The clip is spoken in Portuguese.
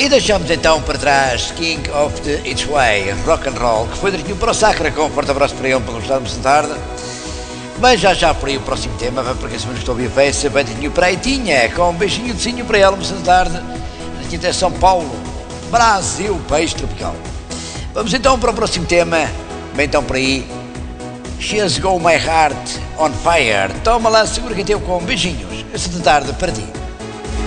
E deixamos então para trás King of the It's Way, rock and roll, que foi direitinho para o Sacra, com um forte abraço para ele, para gostarmos de tarde. Mas já por aí o próximo tema, porque se não estou a ouvir a peça, vai direitinho para a Itinha, com um beijinho de cinho para ela, de tarde, direitinho até São Paulo, Brasil, país tropical. Vamos então para o próximo tema, bem então por aí, She's Got My Heart on Fire. Toma lá, segura que eu com beijinhos, essa de tarde para ti.